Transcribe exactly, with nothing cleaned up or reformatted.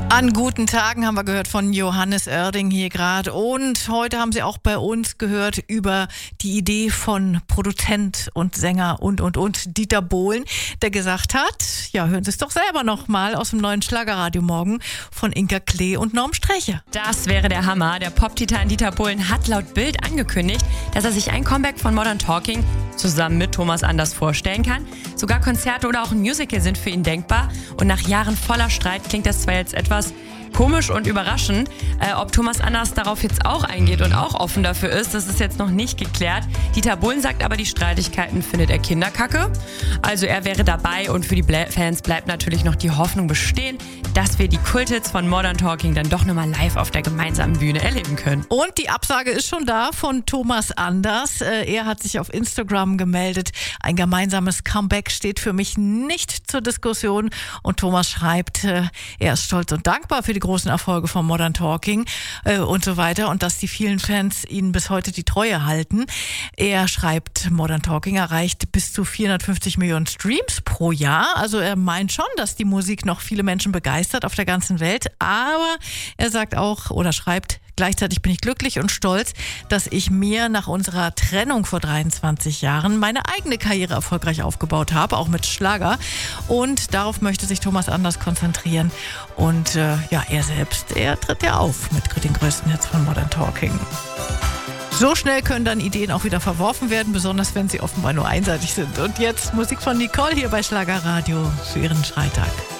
An guten Tagen haben wir gehört von Johannes Oerding hier gerade. Und heute haben Sie auch bei uns gehört über die Idee von Produzent und Sänger und, und, und Dieter Bohlen, der gesagt hat, ja, hören Sie es doch selber nochmal aus dem neuen Schlagerradio morgen von Inka Klee und Norm Streche. Das wäre der Hammer. Der Pop-Titan Dieter Bohlen hat laut Bild angekündigt, dass er sich ein Comeback von Modern Talking zusammen mit Thomas Anders vorstellen kann. Sogar Konzerte oder auch ein Musical sind für ihn denkbar. Und nach Jahren voller Streit klingt das zwar jetzt etwas komisch und überraschend. Äh, ob Thomas Anders darauf jetzt auch eingeht und auch offen dafür ist, das ist jetzt noch nicht geklärt. Dieter Bohlen sagt aber, die Streitigkeiten findet er Kinderkacke. Also er wäre dabei und für die Bla- Fans bleibt natürlich noch die Hoffnung bestehen, dass wir die Kulthits von Modern Talking dann doch nochmal live auf der gemeinsamen Bühne erleben können. Und die Absage ist schon da von Thomas Anders. Äh, er hat sich auf Instagram gemeldet. Ein gemeinsames Comeback steht für mich nicht zur Diskussion. Und Thomas schreibt, äh, er ist stolz und dankbar für die großen Erfolge von Modern Talking äh, und so weiter und dass die vielen Fans ihnen bis heute die Treue halten. Er schreibt, Modern Talking erreicht bis zu vierhundertfünfzig Millionen Streams pro Jahr. Also er meint schon, dass die Musik noch viele Menschen begeistert auf der ganzen Welt. Aber er sagt auch oder schreibt, gleichzeitig bin ich glücklich und stolz, dass ich mir nach unserer Trennung vor dreiundzwanzig Jahren meine eigene Karriere erfolgreich aufgebaut habe, auch mit Schlager. Und darauf möchte sich Thomas Anders konzentrieren. Und äh, ja, er selbst, er tritt ja auf mit den größten Hits von Modern Talking. So schnell können dann Ideen auch wieder verworfen werden, besonders wenn sie offenbar nur einseitig sind. Und jetzt Musik von Nicole hier bei Schlagerradio für ihren Freitag.